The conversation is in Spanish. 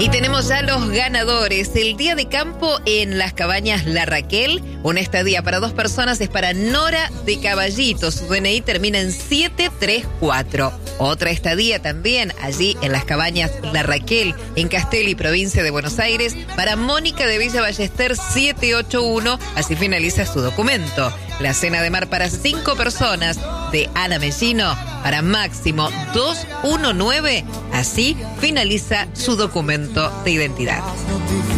Y tenemos ya los ganadores. El día de campo en las cabañas La Raquel. Una estadía para 2 personas es para Nora de Caballito. Su DNI termina en 734. Otra estadía también allí en las cabañas La Raquel, en Castelli, provincia de Buenos Aires, para Mónica de Villa Ballester 781. Así finaliza su documento. La cena de mar para 5 personas de Ana Mellino para Máximo 219. Así finaliza su documento de identidad.